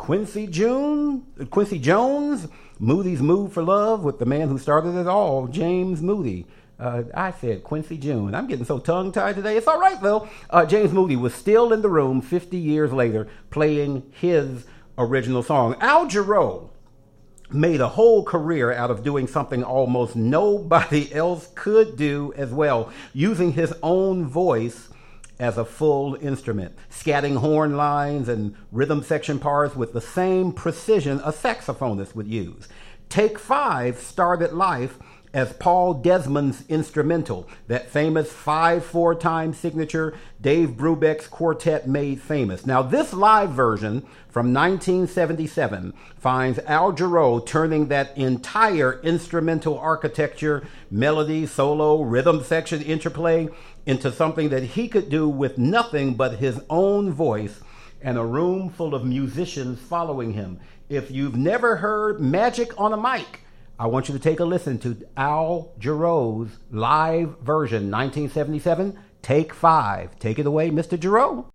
Quincy Jones, Moody's Move for Love with the man who started it all, James Moody. I said Quincy Jones. I'm getting so tongue-tied today. It's all right, though. James Moody was still in the room 50 years later playing his original song. Al Jarreau made a whole career out of doing something almost nobody else could do as well, using his own voice as a full instrument, scatting horn lines and rhythm section parts with the same precision a saxophonist would use. Take 5 started life as Paul Desmond's instrumental, that famous 5/4 time signature Dave Brubeck's quartet made famous. Now, this live version from 1977 finds Al Jarreau turning that entire instrumental architecture, melody, solo, rhythm section, interplay into something that he could do with nothing but his own voice and a room full of musicians following him. If you've never heard Magic on a Mic, I want you to take a listen to Al Jarreau's live version, 1977, Take 5. Take it away, Mr. Jarreau.